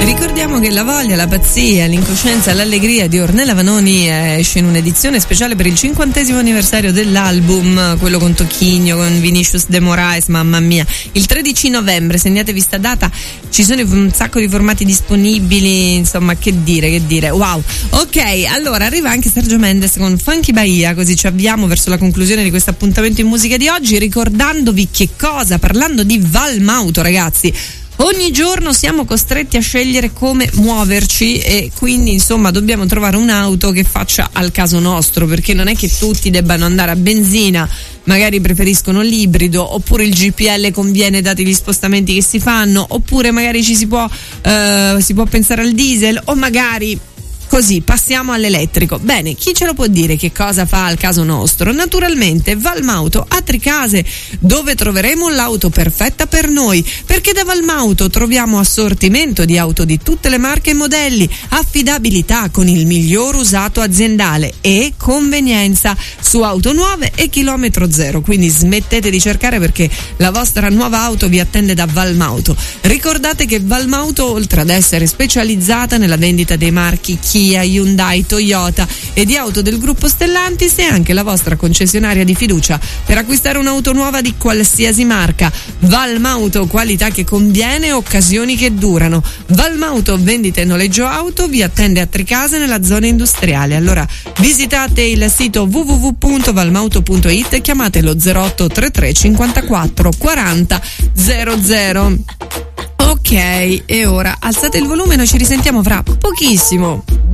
Ricordiamo che la voglia, la pazzia, l'incoscienza, l'allegria di Ornella Vanoni esce in un'edizione speciale per il 50° anniversario dell'album, quello con Tocchigno, con Vinicius de Moraes, mamma mia. Il 13 novembre, segnatevi sta data, ci sono un sacco di formati disponibili, insomma, che dire, wow. Ok, allora arriva anche Sergio Mendes con Funky Bahia, così ci avviamo verso la conclusione di questo appuntamento in musica di oggi, ricordandovi che cosa, parlando di Valmauto, ragazzi. Ogni giorno siamo costretti a scegliere come muoverci e quindi insomma dobbiamo trovare un'auto che faccia al caso nostro, perché non è che tutti debbano andare a benzina, magari preferiscono l'ibrido, oppure il GPL conviene dati gli spostamenti che si fanno, oppure magari si può pensare al diesel, o magari così passiamo all'elettrico. Bene, chi ce lo può dire che cosa fa al caso nostro? Naturalmente Valmauto a Tricase, dove troveremo l'auto perfetta per noi, perché da Valmauto troviamo assortimento di auto di tutte le marche e modelli, affidabilità con il miglior usato aziendale e convenienza su auto nuove e chilometro zero. Quindi smettete di cercare, perché la vostra nuova auto vi attende da Valmauto. Ricordate che Valmauto, oltre ad essere specializzata nella vendita dei marchi Kia, Hyundai, Toyota e di auto del gruppo Stellantis, è anche la vostra concessionaria di fiducia per acquistare un'auto nuova di qualsiasi marca. Valmauto, qualità che conviene, occasioni che durano. Valmauto, vendita e noleggio auto, vi attende a Tricase nella zona industriale. Allora visitate il sito www.valmauto.it e chiamatelo 0833 54 40 00. Ok, e ora alzate il volume, noi ci risentiamo fra pochissimo.